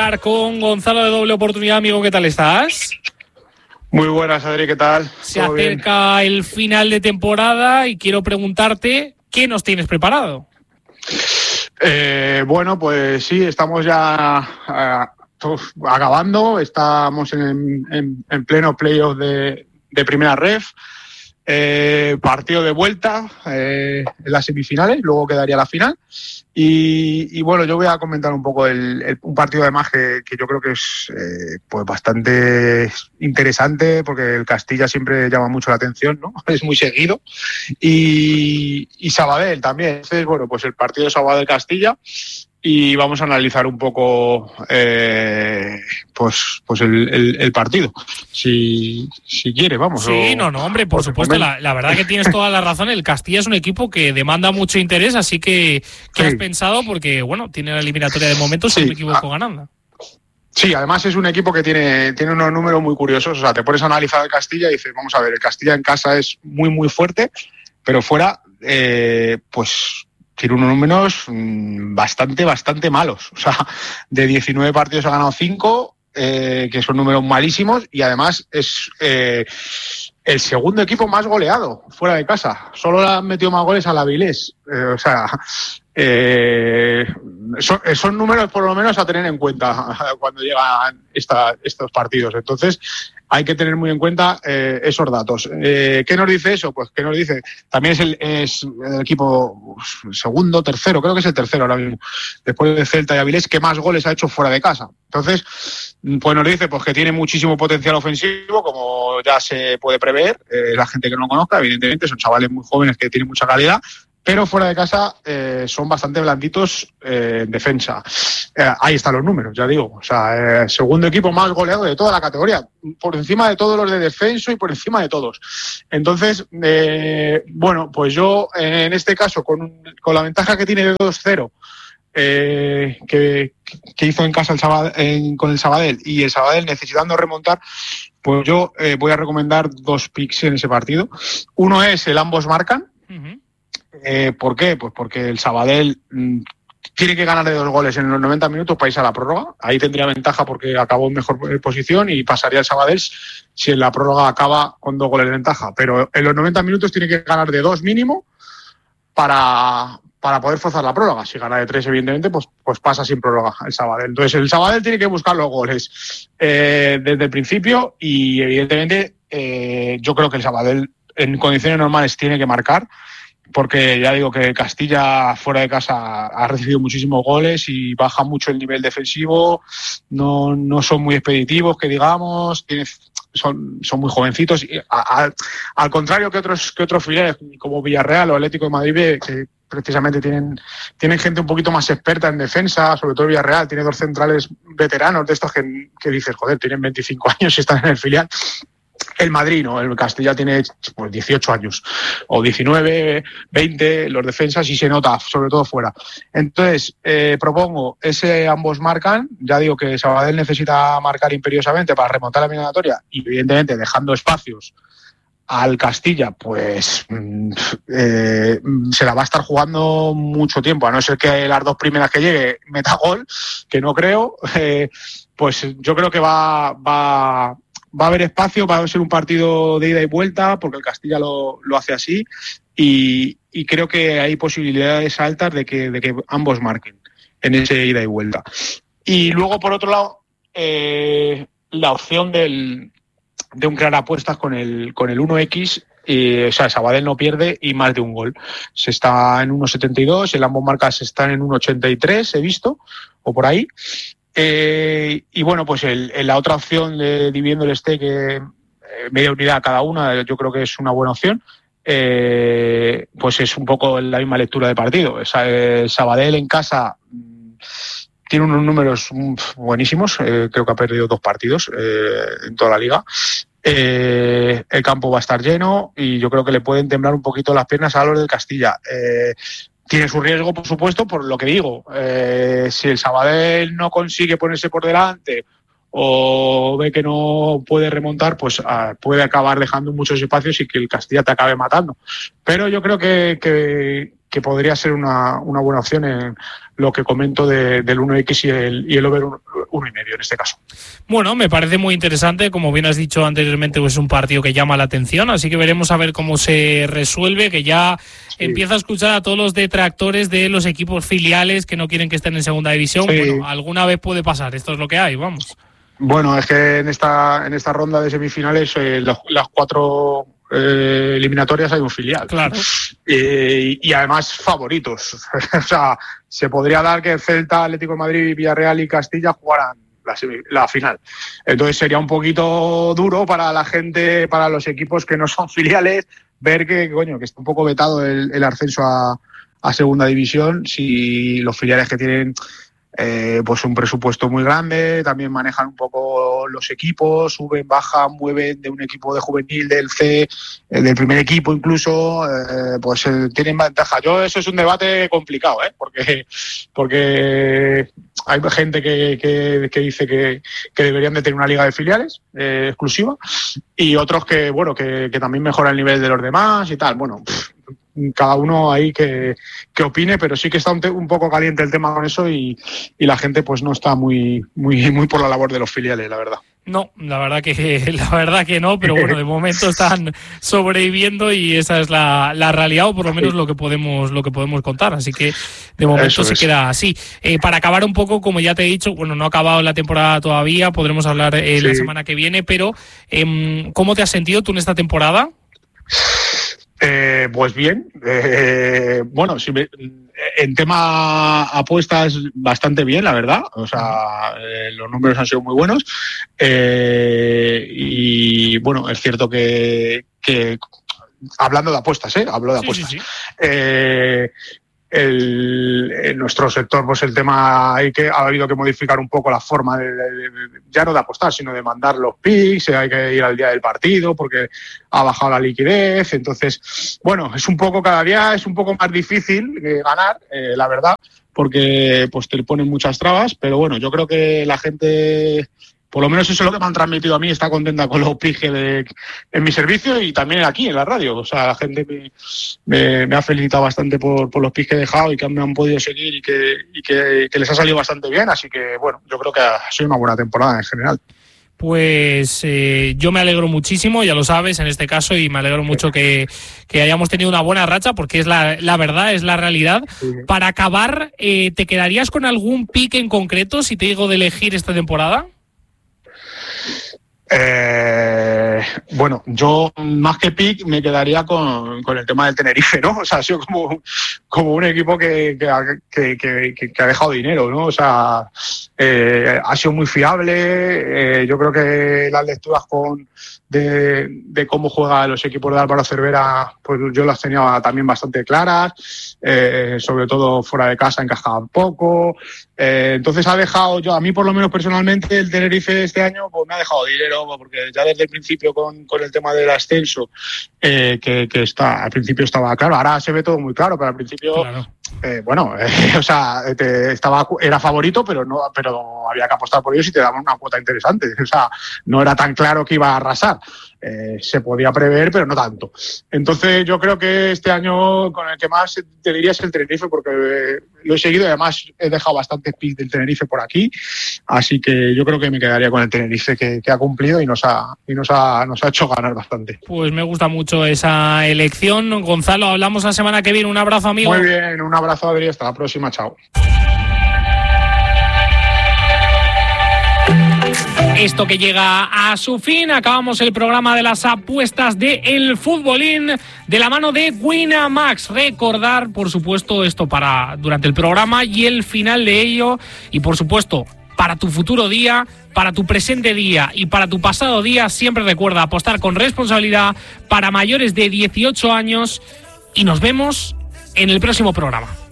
hablar con Gonzalo de Doble Oportunidad. Amigo, ¿qué tal estás? Muy buenas, Adri, ¿qué tal? Se acerca el final de temporada y quiero preguntarte ¿qué nos tienes preparado? Bueno, pues sí, estamos ya acabando, estamos en pleno playoff de primera ref, partido de vuelta en las semifinales, luego quedaría la final y bueno, yo voy a comentar un poco un partido además que yo creo que es pues bastante interesante porque el Castilla siempre llama mucho la atención, ¿no? Es muy seguido y Sabadell también. Entonces, bueno, pues el partido de Sabadell-Castilla y vamos a analizar un poco pues el partido, si quiere, vamos. Sí, no, hombre, por supuesto, la verdad que tienes toda la razón. El Castilla es un equipo que demanda mucho interés, así que ¿qué has pensado? Porque, bueno, tiene la eliminatoria de momento, si no me equivoco, ganando. Sí, además es un equipo que tiene unos números muy curiosos. O sea, te pones a analizar el Castilla y dices, vamos a ver, el Castilla en casa es muy, muy fuerte, pero fuera, pues tiene unos números bastante malos. O sea, de 19 partidos ha ganado 5, que son números malísimos, y además es el segundo equipo más goleado fuera de casa. Solo le han metido más goles al Avilés. O sea, son números por lo menos a tener en cuenta cuando llegan estos partidos. Entonces hay que tener muy en cuenta esos datos. ¿Qué nos dice eso? Pues ¿qué nos dice? También es el equipo segundo, tercero, creo que es el tercero ahora mismo, después de Celta y Avilés, que más goles ha hecho fuera de casa. Entonces, pues nos dice pues que tiene muchísimo potencial ofensivo, como ya se puede prever. La gente que no lo conozca, evidentemente, son chavales muy jóvenes que tienen mucha calidad, pero fuera de casa son bastante blanditos en defensa. Ahí están los números, ya digo. O sea, segundo equipo más goleado de toda la categoría, por encima de todos los de descenso y por encima de todos. Entonces, bueno, pues yo en este caso, con la ventaja que tiene de 2-0, que hizo en casa con el Sabadell, y el Sabadell necesitando remontar, pues yo voy a recomendar 2 picks en ese partido. Uno es el ambos marcan. Uh-huh. ¿Por qué? Pues porque el Sabadell tiene que ganar de 2 goles en los 90 minutos para irse a la prórroga. Ahí tendría ventaja porque acabó en mejor posición y pasaría el Sabadell si en la prórroga acaba con 2 goles de ventaja. Pero en los 90 minutos tiene que ganar de 2 mínimo para poder forzar la prórroga. Si gana de 3, evidentemente, pues pasa sin prórroga el Sabadell. Entonces el Sabadell tiene que buscar los goles desde el principio y evidentemente yo creo que el Sabadell en condiciones normales tiene que marcar, porque ya digo que Castilla fuera de casa ha recibido muchísimos goles y baja mucho el nivel defensivo, no son muy expeditivos, que digamos, son muy jovencitos, y al contrario que otros filiales como Villarreal o Atlético de Madrid, que precisamente tienen gente un poquito más experta en defensa, sobre todo Villarreal, tiene 2 centrales veteranos de estos que dices, joder, tienen 25 años y están en el filial. El Madrid, ¿no? El Castilla tiene pues 18 años, o 19, 20, los defensas, y se nota, sobre todo fuera. Entonces, propongo ese ambos marcan. Ya digo que Sabadell necesita marcar imperiosamente para remontar la eliminatoria, y evidentemente dejando espacios al Castilla, pues se la va a estar jugando mucho tiempo, a no ser que las 2 primeras que llegue meta gol, que no creo. Pues yo creo que va a haber espacio, va a ser un partido de ida y vuelta, porque el Castilla lo hace así, y creo que hay posibilidades altas de que ambos marquen en ese ida y vuelta. Y luego, por otro lado, la opción de un crear apuestas con el 1X, o sea, Sabadell no pierde y más de un gol. Se está en 1,72, el ambos marcas están en 1,83, he visto, o por ahí. Y bueno, pues la otra opción de dividiendo el stake media unidad cada una, yo creo que es una buena opción. Pues es un poco la misma lectura de partido. Sabadell en casa tiene unos números buenísimos, creo que ha perdido 2 partidos en toda la liga. El campo va a estar lleno y yo creo que le pueden temblar un poquito las piernas a los del Castilla. Tiene su riesgo, por supuesto, por lo que digo. Si el Sabadell no consigue ponerse por delante o ve que no puede remontar, pues puede acabar dejando muchos espacios y que el Castilla te acabe matando. Pero yo creo que que podría ser una buena opción en lo que comento del 1X y el over 1,5 en este caso. Bueno, me parece muy interesante, como bien has dicho anteriormente, pues es un partido que llama la atención, así que veremos a ver cómo se resuelve, que ya empieza a escuchar a todos los detractores de los equipos filiales que no quieren que estén en segunda división. Sí. Bueno, alguna vez puede pasar, esto es lo que hay, vamos. Bueno, es que en esta ronda de semifinales las 4 eliminatorias hay un filial. Claro. Y además favoritos. O sea, se podría dar que Celta, Atlético de Madrid, Villarreal y Castilla jugaran la final. Entonces sería un poquito duro para la gente, para los equipos que no son filiales, ver que está un poco vetado el ascenso a segunda división si los filiales que tienen pues un presupuesto muy grande, también manejan un poco los equipos, suben, bajan, mueven de un equipo de juvenil, del C, del primer equipo incluso, pues tienen ventaja. Eso es un debate complicado, porque hay gente que dice que deberían de tener una liga de filiales exclusiva, y otros que también mejora el nivel de los demás y tal. Bueno, cada uno ahí que opine, pero sí que está un poco caliente el tema con eso y la gente pues no está muy por la labor de los filiales, la verdad. No, la verdad que no, pero bueno, de momento están sobreviviendo y esa es la realidad, o por lo menos lo que podemos contar, así que de momento se queda así. Para acabar un poco, como ya te he dicho, bueno, no ha acabado la temporada todavía, podremos hablar la semana que viene, pero ¿cómo te has sentido tú en esta temporada? Pues bien, en tema apuestas bastante bien, la verdad. O sea, los números han sido muy buenos. Y bueno, es cierto que hablando de apuestas, hablo de apuestas. Sí. En nuestro sector, pues el tema ha habido que modificar un poco la forma ya no de apostar, sino de mandar los picks. Hay que ir al día del partido porque ha bajado la liquidez. Entonces, bueno, cada día es un poco más difícil ganar, la verdad, porque pues te ponen muchas trabas. Pero bueno, yo creo que la gente, por lo menos eso es lo que me han transmitido a mí, está contenta con los picks en mi servicio y también aquí en la radio. O sea, la gente me ha felicitado bastante por los picks que he dejado y que me han podido seguir y que les ha salido bastante bien. Así que, bueno, yo creo que ha sido una buena temporada en general. Pues yo me alegro muchísimo, ya lo sabes, en este caso, y me alegro mucho que hayamos tenido una buena racha, porque es la verdad, es la realidad. Sí. Para acabar, ¿te quedarías con algún pick en concreto si te digo de elegir esta temporada? Bueno, yo más que pick me quedaría con el tema del Tenerife, ¿no? O sea, ha sido como un equipo que ha dejado dinero, ¿no? O sea, ha sido muy fiable. Yo creo que las lecturas de cómo juegan los equipos de Álvaro Cervera, pues yo las tenía también bastante claras, sobre todo fuera de casa encajaban poco, entonces a mí por lo menos personalmente el Tenerife este año pues me ha dejado dinero, porque ya desde el principio con el tema del ascenso, al principio estaba claro, ahora se ve todo muy claro, pero al principio claro. O sea, era favorito, pero había que apostar por ellos y te daban una cuota interesante. O sea, no era tan claro que iba a arrasar. Se podía prever, pero no tanto. Entonces, yo creo que este año con el que más te diría es el Tenerife, porque lo he seguido y además he dejado bastantes picks del Tenerife por aquí. Así que yo creo que me quedaría con el Tenerife, que ha cumplido y nos ha hecho ganar bastante. Pues me gusta mucho esa elección. Gonzalo, hablamos la semana que viene. Un abrazo, amigo. Muy bien, un abrazo, Adri. Hasta la próxima. Chao. Esto que llega a su fin, acabamos el programa de las apuestas de El Futbolín de la mano de Winamax. Recordar, por supuesto, esto para durante el programa y el final de ello, y por supuesto, para tu futuro día, para tu presente día y para tu pasado día, siempre recuerda apostar con responsabilidad para mayores de 18 años y nos vemos en el próximo programa.